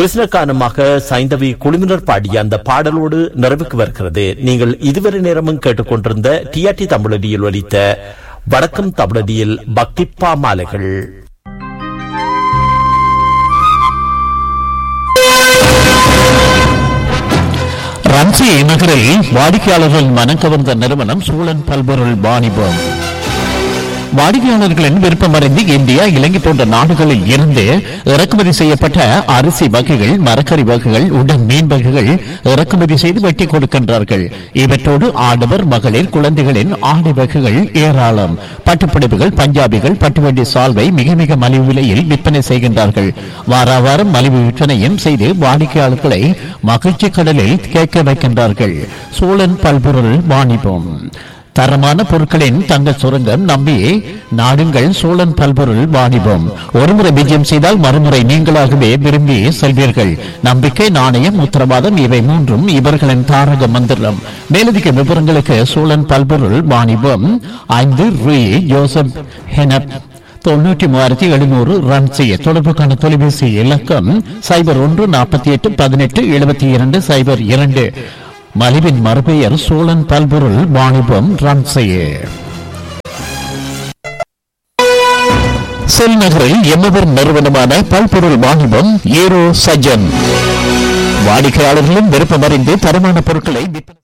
கிருஷ்ணகானமாக சைந்தவி குழுவினர் பாடிய அந்த பாடலோடு நிறைவுக்கு வருகிறது. நீங்கள் இதுவரை நேரமும் கேட்டுக்கொண்டிருந்த டிஆர்டி தமிழடியில் ஒலித்த வடக்கம் தமிழடியில் பக்திப்பா மாலைகள். ரன்சி நகரில் வாடிக்கையாளர்கள் மனம் கவர்ந்த நிறுவனம் சூழன் பல்பொருள் வாணிபம். வாடிக்கையாளர்களின் விருப்பமறிந்து இந்தியா, இலங்கை போன்ற நாடுகளில் இருந்து இறக்குமதி செய்யப்பட்ட அரிசி வகைகள், மரக்கறி வகைகள், உடன் மீன் வகைகள் இறக்குமதி செய்து வெட்டி கொடுக்கின்றார்கள். இவற்றோடு ஆடவர், மகளிர், குழந்தைகளின் ஆடை வகைகள் ஏராளம். பட்டுப்புடவைகள், பஞ்சாபிகள், பட்டுவண்டி சால்வை மிக மிக மலிவு விலையில் விற்பனை செய்கின்றார்கள். வாராவாரம் மலிவு விற்பனையும் செய்து வாடிக்கையாளர்களை மகிழ்ச்சி கடலில் கேட்க வைக்கின்றார்கள். சோழன் பல்பொருள் வாணிபம். தரமான பொருட்களின் தங்கள் சுரங்கம் நம்பி நாடுங்கள் சோழன் பல்பொருள் வாணிபம். ஒருமுறை விஜயம் செய்தால் மறுமுறை நீங்களாகவே விரும்பி செல்வீர்கள். நம்பிக்கை, நாணயம், உத்தரவாதம் இவை மூன்றும் இவர்களின் தாரக மந்திரம். மேலதிக விவரங்களுக்கு சோழன் பல்பொருள் வாணிபம் 5 ரூ. ஜோசப் ஹெனப் 93,700 ரன் செய்ய தொடர்புக்கான தொலைபேசி இலக்கம் 0148187202. மலிவின் மறுபெயர் சோழன் பல்பொருள் வாணிபம் ரன் செய்ய. செல் நகரில் எம்மவர் நிறுவனமான பல்பொருள் வாணிபம் ஏரோ சஜன் வாடிக்கையாளர்களும் விருப்பமறிந்து தரமான பொருட்களை